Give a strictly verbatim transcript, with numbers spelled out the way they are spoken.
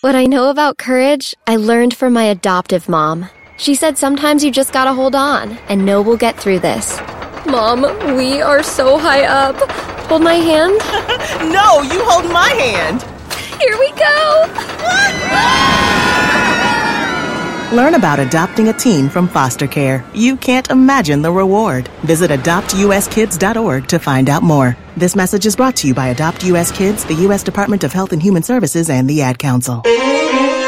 What I know about courage, I learned from my adoptive mom. She said sometimes you just gotta hold on and know we'll get through this. Mom, we are so high up. Hold my hand. No, you hold my hand. Here we go. Learn about adopting a teen from foster care. You can't imagine the reward. Visit adopt u s kids dot org to find out more. This message is brought to you by Adopt U S Kids, the U S Department of Health and Human Services, and the Ad Council.